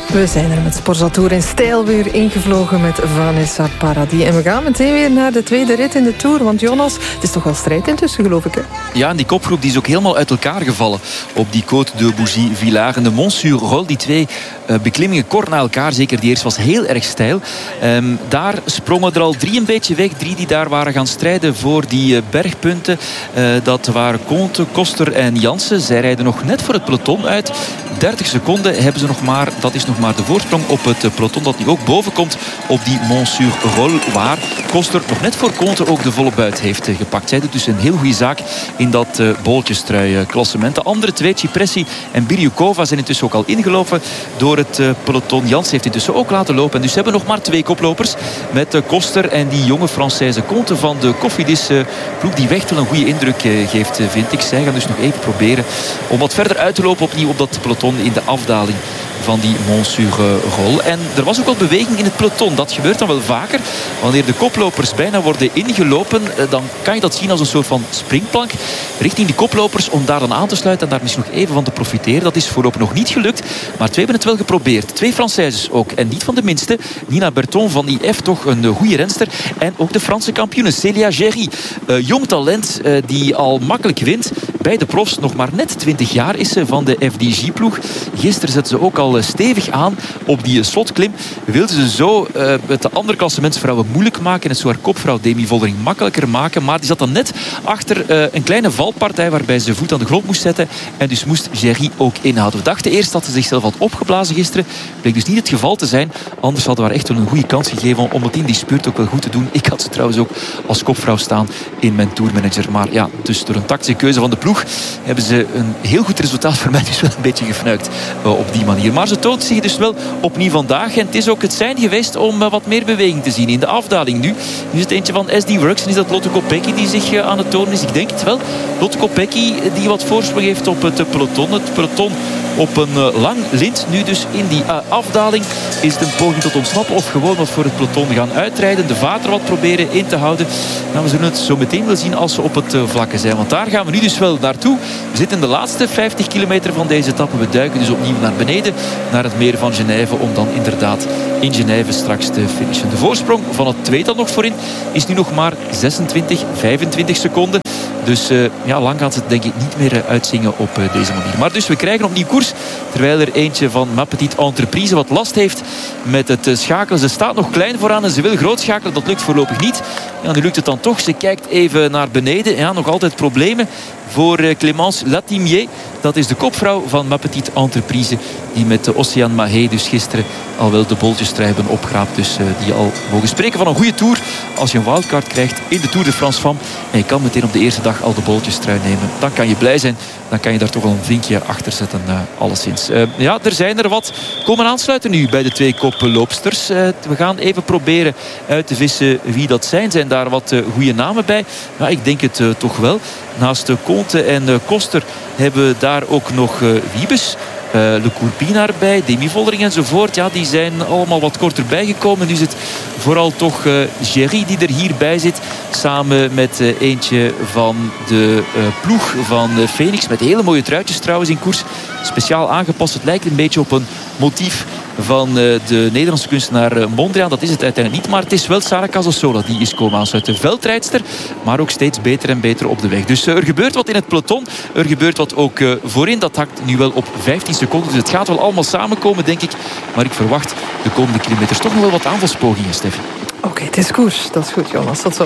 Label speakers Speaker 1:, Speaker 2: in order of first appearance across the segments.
Speaker 1: We zijn er met Sportza Tour in stijl weer ingevlogen met Vanessa Paradis. En we gaan meteen weer naar de tweede rit in de Tour. Want Jonas, het is toch wel strijd intussen, geloof ik, hè?
Speaker 2: Ja, en die kopgroep die is ook helemaal uit elkaar gevallen op die Côte de Bougie-Villars. En de Mont-sur-Rol, die twee beklimmingen kort na elkaar. Zeker die eerste was heel erg steil. Daar sprongen er al 3 een beetje weg. 3 die daar waren gaan strijden voor die bergpunten. Dat waren Conte, Koster en Jansen. Zij rijden nog net voor het peloton uit. 30 seconden hebben ze nog maar. Dat is nog maar de voorsprong op het peloton dat nu ook boven komt op die Mont-sur-Rol, waar Koster nog net voor Conte ook de volle buit heeft gepakt. Zij doet dus een heel goede zaak in dat bolletjestrui-klassement. De andere twee, Cipressi en Biryukova, zijn intussen ook al ingelopen door het peloton. Jans heeft intussen ook laten lopen. En dus hebben we nog maar 2 koplopers met Koster en die jonge Française Conte van de Cofidis ploeg, die echt wel een goede indruk geeft, vind ik. Zij gaan dus nog even proberen om wat verder uit te lopen opnieuw op dat peloton in de afdaling van die Mont-sur-Rol. En er was ook wel beweging in het peloton. Dat gebeurt dan wel vaker. Wanneer de koplopers bijna worden ingelopen, dan kan je dat zien als een soort van springplank richting die koplopers om daar dan aan te sluiten en daar misschien nog even van te profiteren. Dat is voorlopig nog niet gelukt, maar 2 hebben het wel geprobeerd. 2 Françaises ook. En niet van de minste. Nina Berton van IF, toch een goede renster. En ook de Franse kampioene Célia Géry. Jong talent die al makkelijk wint. Bij de profs, nog maar net 20 jaar is ze van de FDJ-ploeg. Gisteren zette ze ook al stevig aan op die slotklim. Wilde ze zo het de andere klassementsvrouwen moeilijk maken en het zo haar kopvrouw Demi Vollering makkelijker maken. Maar die zat dan net achter een kleine valpartij waarbij ze voet aan de grond moest zetten. En dus moest Géry ook inhouden. We dachten eerst dat ze zichzelf had opgeblazen gisteren. Bleek dus niet het geval te zijn. Anders hadden we haar echt wel een goede kans gegeven om het in die spurt ook wel goed te doen. Ik had ze trouwens ook als kopvrouw staan in mijn tourmanager. Maar ja, dus door een tactische keuze van de ploeg hebben ze een heel goed resultaat voor mij dus wel een beetje gefnuikt op die manier. Maar ze toont zich dus wel opnieuw vandaag. En het is ook het zijn geweest om wat meer beweging te zien in de afdaling nu. Nu is het eentje van SD Works. En is dat Lotte Kopecky die zich aan het tonen is? Ik denk het wel. Lotte Kopecky die wat voorsprong heeft op het peloton. Het peloton op een lang lint. Nu dus in die afdaling is het een poging tot ontsnappen of gewoon wat voor het peloton gaan uitrijden. De vater wat proberen in te houden. Nou, we zullen het zo meteen wel zien als ze op het vlakke zijn. Want daar gaan we nu dus wel naartoe. We zitten in de laatste 50 kilometer van deze etappe. We duiken dus opnieuw naar beneden, naar het meer van Genève, om dan inderdaad in Genève straks te finishen. De voorsprong van het tweetal nog voorin is nu nog maar 26, 25 seconden. Dus lang gaat ze het denk ik niet meer uitzingen op deze manier. Maar dus we krijgen opnieuw koers. Terwijl er eentje van Ma Petite Entreprise wat last heeft met het schakelen. Ze staat nog klein vooraan en ze wil groot schakelen. Dat lukt voorlopig niet. Ja, nu lukt het dan toch. Ze kijkt even naar beneden. Ja, nog altijd problemen voor Clémence Latimier. Dat is de kopvrouw van Ma Petite Entreprise. Die met de Océane Mahé dus gisteren al wel de bolletjestrui hebben opgeraapt. Dus die al mogen spreken van een goede tour. Als je een wildcard krijgt in de Tour de France Femme en je kan meteen op de eerste dag al de bolletjestrui nemen, dan kan je blij zijn. Dan kan je daar toch wel een vinkje achter zetten, alleszins. Er zijn er wat komen aansluiten nu bij de 2 koploopsters. We gaan even proberen uit te vissen wie dat zijn. Zijn daar wat goede namen bij? Ja, ik denk het toch wel. Naast Conte en Koster hebben we daar ook nog Wiebes. Le Courpina erbij, Demi Vollering enzovoort. Ja, die zijn allemaal wat korter bijgekomen. Nu is het vooral toch Géry die er hierbij zit. Samen met eentje van de ploeg van Phoenix. Met hele mooie truitjes trouwens in koers. Speciaal aangepast. Het lijkt een beetje op een motief van de Nederlandse kunstenaar Mondriaan. Dat is het uiteindelijk niet. Maar het is wel Sarah Casasola die is komen aansluiten. Veldrijdster, maar ook steeds beter en beter op de weg. Dus er gebeurt wat in het peloton. Er gebeurt wat ook voorin. Dat hakt nu wel op 15 seconden. Dus het gaat wel allemaal samenkomen, denk ik. Maar ik verwacht de komende kilometers toch nog wel wat aanvalspogingen, Steffi.
Speaker 1: Oké, het is koers. Dat is goed, Jonas. Tot zo.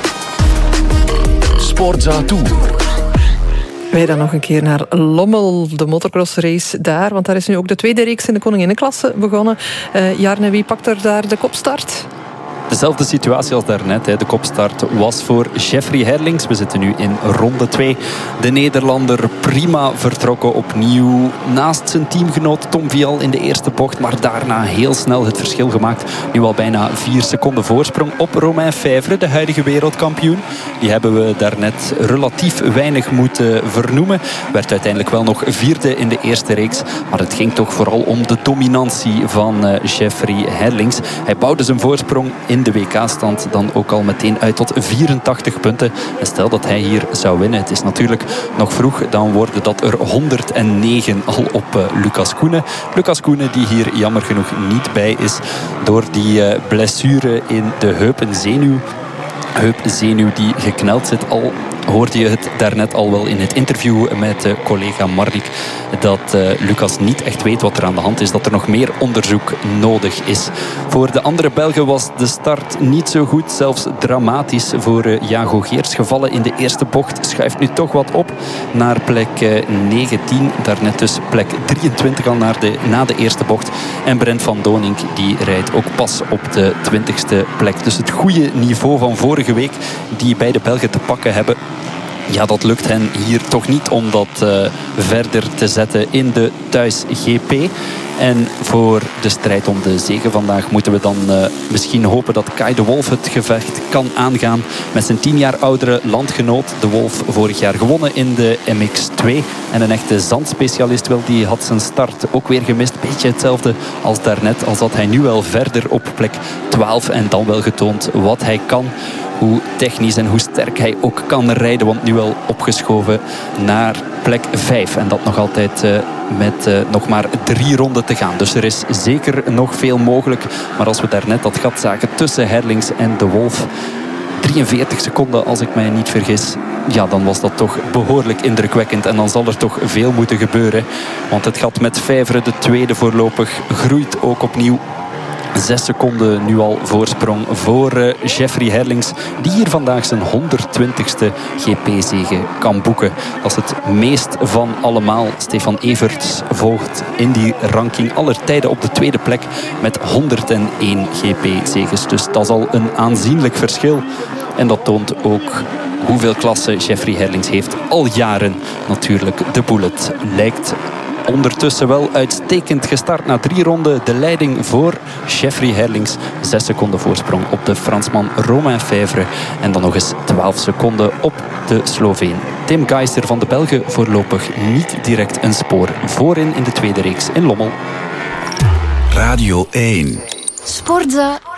Speaker 3: Sportza Tour.
Speaker 1: Wij dan nog een keer naar Lommel, de motocrossrace daar. Want daar is nu ook de tweede reeks in de koninginnenklasse begonnen. Jarne, wie pakt er daar de kopstart?
Speaker 4: Dezelfde situatie als daarnet. De kopstart was voor Jeffrey Herlings. We zitten nu in ronde 2. De Nederlander prima vertrokken opnieuw naast zijn teamgenoot Tom Vial in de eerste bocht. Maar daarna heel snel het verschil gemaakt. Nu al bijna 4 seconden voorsprong op Romain Fèvre, de huidige wereldkampioen. Die hebben we daarnet relatief weinig moeten vernoemen. Werd uiteindelijk wel nog 4e in de eerste reeks. Maar het ging toch vooral om de dominantie van Jeffrey Herlings. Hij bouwde zijn voorsprong in in de WK-stand dan ook al meteen uit tot 84 punten. En stel dat hij hier zou winnen, het is natuurlijk nog vroeg, dan worden dat er 109 al op Lucas Koenen. Lucas Koenen die hier jammer genoeg niet bij is door die blessure in de heupzenuw die gekneld zit. Al hoorde je het daarnet al wel in het interview met collega Marlik, dat Lucas niet echt weet wat er aan de hand is, dat er nog meer onderzoek nodig is. Voor de andere Belgen was de start niet zo goed, zelfs dramatisch voor Jago Geers. Gevallen in de eerste bocht, schuift nu toch wat op naar plek 19. Daarnet dus plek 23 al na de eerste bocht. En Brent van Donink die rijdt ook pas op de 20ste plek. Dus het goede niveau van vorige week die beide Belgen te pakken hebben, ja, dat lukt hen hier toch niet om dat verder te zetten in de thuis-GP. En voor de strijd om de zege vandaag moeten we dan misschien hopen dat Kai de Wolf het gevecht kan aangaan met zijn 10 jaar oudere landgenoot. De Wolf vorig jaar gewonnen in de MX2. En een echte zandspecialist wel, die had zijn start ook weer gemist. Beetje hetzelfde als daarnet, al zat hij nu wel verder op plek 12 en dan wel getoond wat hij kan. Hoe technisch en hoe sterk hij ook kan rijden. Want nu wel opgeschoven naar plek 5. En dat nog altijd met nog maar 3 ronden te gaan. Dus er is zeker nog veel mogelijk. Maar als we daarnet dat gat zagen tussen Herlings en de Wolf, 43 seconden als ik mij niet vergis, ja, dan was dat toch behoorlijk indrukwekkend. En dan zal er toch veel moeten gebeuren. Want het gat met Vijveren, de tweede voorlopig, groeit ook opnieuw. 6 seconden nu al voorsprong voor Jeffrey Herlings, die hier vandaag zijn 120ste GP-zege kan boeken. Dat is het meest van allemaal. Stefan Everts volgt in die ranking aller tijden op de tweede plek met 101 GP-zeges. Dus dat is al een aanzienlijk verschil. En dat toont ook hoeveel klasse Jeffrey Herlings heeft. Al jaren natuurlijk. De Bullet lijkt ondertussen wel uitstekend gestart na 3 ronden. De leiding voor Jeffrey Herlings. 6 seconden voorsprong op de Fransman Romain Vijvre. En dan nog eens 12 seconden op de Sloveen Tim Geiser van de Belgen. Voorlopig niet direct een spoor voorin in de tweede reeks in Lommel.
Speaker 3: Radio 1.
Speaker 5: Sportza